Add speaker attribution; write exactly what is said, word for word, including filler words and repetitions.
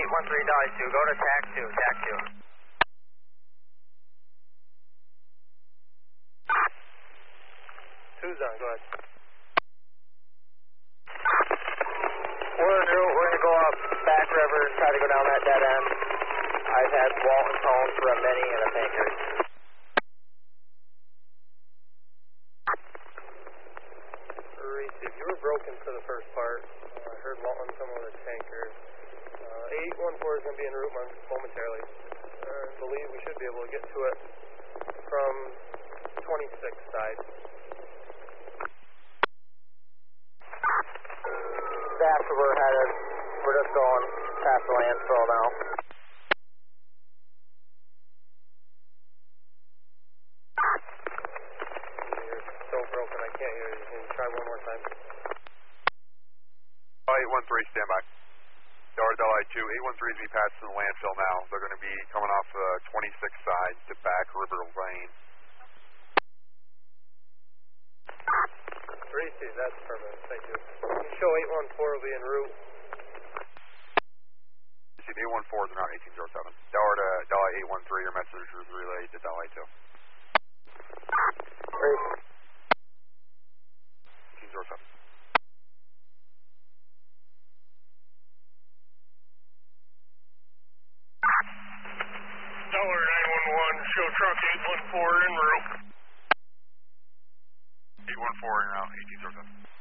Speaker 1: eight one three, Dolly two, go to tack two, tack two.
Speaker 2: Two's on, go ahead.
Speaker 1: We're en route, we're going to go up Back River and try to go down that dead end. I've had Walton tone for a mini and a tanker.
Speaker 2: Reese, if you were broken for the first part, uh, I heard Walton come with a tanker. Uh, eight one four is going to be en route momentarily. I uh, believe we should be able to get to it from twenty-six side.
Speaker 1: That's where we're headed. We're just going past the landfill now.
Speaker 2: You're so broken, I can't hear you. Can you try one more time?
Speaker 3: eight one three, stand by. Delta Delhi two, eight one three is going to be passing the landfill now. They're going to be coming off the twenty-six side to Back River Lane.
Speaker 2: Reese, that's permanent, thank you. Can you show eight one four will be en route?
Speaker 3: You see, eight one four is around eighteen oh seven. Delta Delhi eight one three, your message is relayed to Delhi two.
Speaker 1: Reese.
Speaker 3: eighteen oh seven.
Speaker 4: Dollar nine one one, show truck eight one four en route.
Speaker 3: eight one four, you're out, eighteen oh seven.